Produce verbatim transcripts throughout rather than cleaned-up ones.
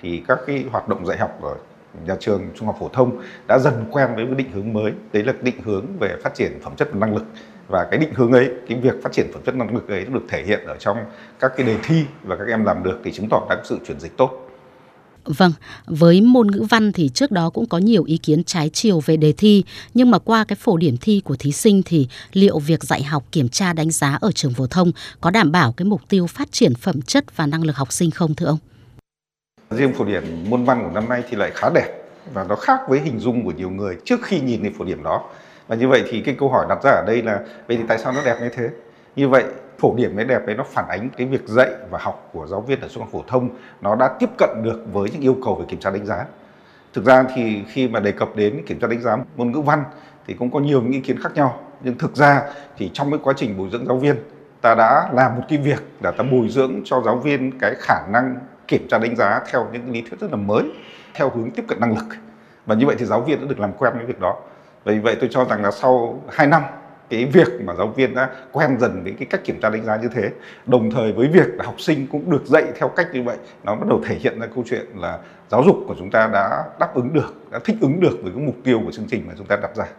thì các cái hoạt động dạy học ở nhà trường trung học phổ thông đã dần quen với cái định hướng mới. Đấy là định hướng về phát triển phẩm chất và năng lực. Và cái định hướng ấy, cái việc phát triển phẩm chất năng lực ấy nó được thể hiện ở trong các cái đề thi và các em làm được thì chứng tỏ đã có sự chuyển dịch tốt. Vâng, với môn ngữ văn thì trước đó cũng có nhiều ý kiến trái chiều về đề thi, nhưng mà qua cái phổ điểm thi của thí sinh thì liệu việc dạy học, kiểm tra, đánh giá ở trường phổ thông có đảm bảo cái mục tiêu phát triển phẩm chất và năng lực học sinh không thưa ông? Riêng phổ điểm môn văn của năm nay thì lại khá đẹp và nó khác với hình dung của nhiều người trước khi nhìn thấy phổ điểm đó. Và như vậy thì cái câu hỏi đặt ra ở đây là vậy thì tại sao nó đẹp như thế? Như vậy phổ điểm cái đẹp ấy nó phản ánh cái việc dạy và học của giáo viên ở trung học phổ thông nó đã tiếp cận được với những yêu cầu về kiểm tra đánh giá. Thực ra thì khi mà đề cập đến kiểm tra đánh giá môn ngữ văn thì cũng có nhiều những ý kiến khác nhau, nhưng thực ra thì trong cái quá trình bồi dưỡng giáo viên ta đã làm một cái việc là ta bồi dưỡng cho giáo viên cái khả năng kiểm tra đánh giá theo những lý thuyết rất là mới, theo hướng tiếp cận năng lực. Và như vậy thì giáo viên đã được làm quen với việc đó. Vì vậy tôi cho rằng là sau hai năm cái việc mà giáo viên đã quen dần với cái cách kiểm tra đánh giá như thế, đồng thời với việc là học sinh cũng được dạy theo cách như vậy, nó bắt đầu thể hiện ra câu chuyện là giáo dục của chúng ta đã đáp ứng được, đã thích ứng được với cái mục tiêu của chương trình mà chúng ta đặt ra.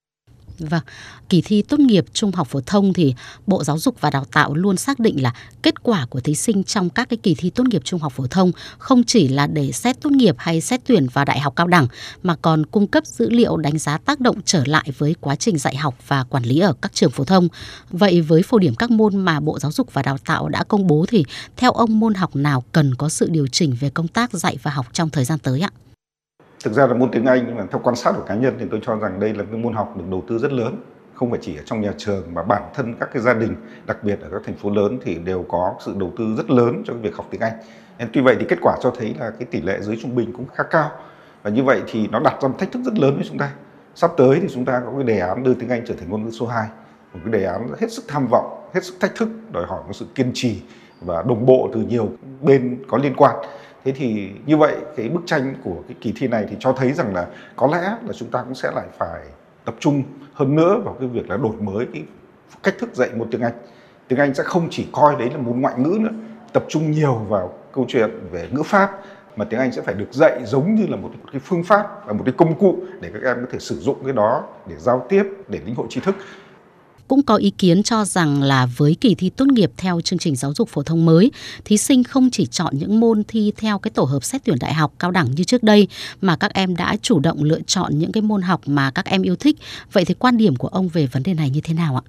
Vâng, kỳ thi tốt nghiệp trung học phổ thông thì Bộ Giáo dục và Đào tạo luôn xác định là kết quả của thí sinh trong các cái kỳ thi tốt nghiệp trung học phổ thông không chỉ là để xét tốt nghiệp hay xét tuyển vào đại học cao đẳng mà còn cung cấp dữ liệu đánh giá tác động trở lại với quá trình dạy học và quản lý ở các trường phổ thông. Vậy với phổ điểm các môn mà Bộ Giáo dục và Đào tạo đã công bố thì theo ông môn học nào cần có sự điều chỉnh về công tác dạy và học trong thời gian tới ạ? Thực ra là môn tiếng Anh, nhưng mà theo quan sát của cá nhân thì tôi cho rằng đây là cái môn học được đầu tư rất lớn, không phải chỉ ở trong nhà trường mà bản thân các cái gia đình, đặc biệt ở các thành phố lớn thì đều có sự đầu tư rất lớn cho cái việc học tiếng Anh. Nên tuy vậy thì kết quả cho thấy là cái tỷ lệ dưới trung bình cũng khá cao. Và như vậy thì nó đặt ra một thách thức rất lớn với chúng ta. Sắp tới thì chúng ta có cái đề án đưa tiếng Anh trở thành ngôn ngữ số hai, một cái đề án hết sức tham vọng, hết sức thách thức, đòi hỏi một sự kiên trì và đồng bộ từ nhiều bên có liên quan. Thế thì như vậy cái bức tranh của cái kỳ thi này thì cho thấy rằng là có lẽ là chúng ta cũng sẽ lại phải tập trung hơn nữa vào cái việc là đổi mới cái cách thức dạy môn tiếng Anh. Tiếng Anh sẽ không chỉ coi đấy là môn ngoại ngữ nữa, tập trung nhiều vào câu chuyện về ngữ pháp, mà tiếng Anh sẽ phải được dạy giống như là một cái phương pháp và một cái công cụ để các em có thể sử dụng cái đó để giao tiếp, để lĩnh hội tri thức. Cũng có ý kiến cho rằng là với kỳ thi tốt nghiệp theo chương trình giáo dục phổ thông mới, thí sinh không chỉ chọn những môn thi theo cái tổ hợp xét tuyển đại học cao đẳng như trước đây, mà các em đã chủ động lựa chọn những cái môn học mà các em yêu thích. Vậy thì quan điểm của ông về vấn đề này như thế nào ạ?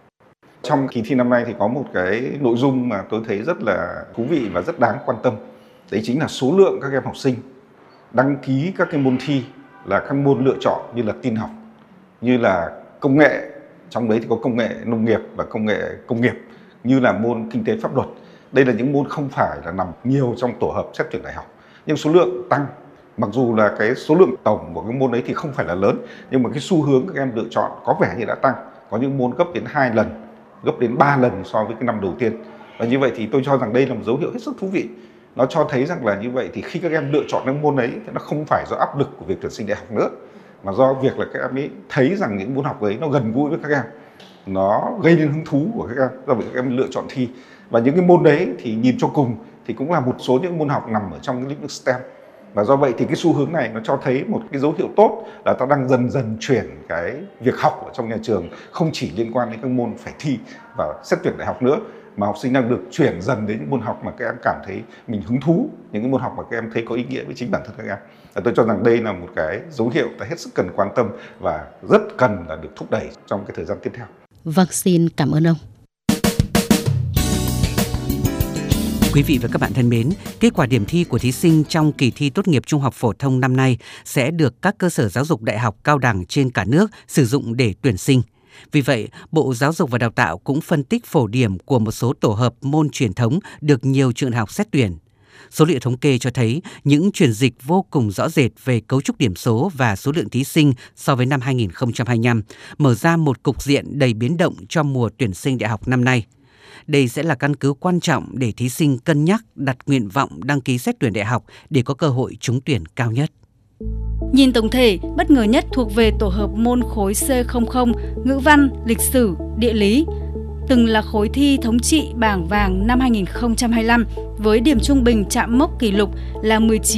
Trong kỳ thi năm nay thì có một cái nội dung mà tôi thấy rất là thú vị và rất đáng quan tâm. Đấy chính là số lượng các em học sinh đăng ký các cái môn thi là các môn lựa chọn như là tin học, như là công nghệ. Trong đấy thì có công nghệ nông nghiệp và công nghệ công nghiệp, như là môn kinh tế pháp luật. Đây là những môn không phải là nằm nhiều trong tổ hợp xét tuyển đại học, nhưng số lượng tăng. Mặc dù là cái số lượng tổng của cái môn đấy thì không phải là lớn, nhưng mà cái xu hướng các em lựa chọn có vẻ như đã tăng. Có những môn gấp đến hai lần, gấp đến ba lần so với cái năm đầu tiên. Và như vậy thì tôi cho rằng đây là một dấu hiệu hết sức thú vị. Nó cho thấy rằng là như vậy thì khi các em lựa chọn cái môn ấy thì nó không phải do áp lực của việc tuyển sinh đại học nữa, mà do việc là các em ấy thấy rằng những môn học ấy nó gần gũi với các em, nó gây nên hứng thú của các em, do vậy các em lựa chọn thi. Và những cái môn đấy thì nhìn cho cùng thì cũng là một số những môn học nằm ở trong cái lĩnh vực STEM. Và do vậy thì cái xu hướng này nó cho thấy một cái dấu hiệu tốt là ta đang dần dần chuyển cái việc học ở trong nhà trường không chỉ liên quan đến các môn phải thi và xét tuyển đại học nữa, mà học sinh đang được chuyển dần đến những môn học mà các em cảm thấy mình hứng thú, những cái môn học mà các em thấy có ý nghĩa với chính bản thân các em. Và tôi cho rằng đây là một cái dấu hiệu ta hết sức cần quan tâm và rất cần là được thúc đẩy trong cái thời gian tiếp theo. Vâng, xin cảm ơn ông. Quý vị và các bạn thân mến, kết quả điểm thi của thí sinh trong kỳ thi tốt nghiệp trung học phổ thông năm nay sẽ được các cơ sở giáo dục đại học cao đẳng trên cả nước sử dụng để tuyển sinh. Vì vậy, Bộ Giáo dục và Đào tạo cũng phân tích phổ điểm của một số tổ hợp môn truyền thống được nhiều trường đại học xét tuyển. Số liệu thống kê cho thấy những chuyển dịch vô cùng rõ rệt về cấu trúc điểm số và số lượng thí sinh so với năm hai nghìn không trăm hai mươi lăm, mở ra một cục diện đầy biến động cho mùa tuyển sinh đại học năm nay. Đây sẽ là căn cứ quan trọng để thí sinh cân nhắc đặt nguyện vọng đăng ký xét tuyển đại học để có cơ hội trúng tuyển cao nhất. Nhìn tổng thể, bất ngờ nhất thuộc về tổ hợp môn khối C không không, ngữ văn, lịch sử, địa lý. Từng là khối thi thống trị bảng vàng năm hai nghìn không trăm hai mươi lăm với điểm trung bình chạm mốc kỷ lục là mười chín